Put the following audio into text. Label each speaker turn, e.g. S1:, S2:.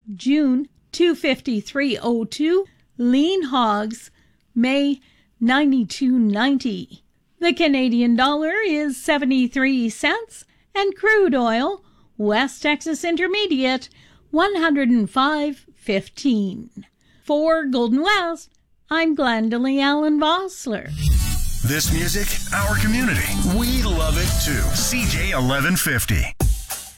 S1: June 253.02. Lean hogs, May 92.90. The Canadian dollar is 73 cents, and crude oil, West Texas Intermediate, 105.15. For Golden West, I'm Glendalee Allen Vossler.
S2: This music, our community. We love it too. CJ 1150.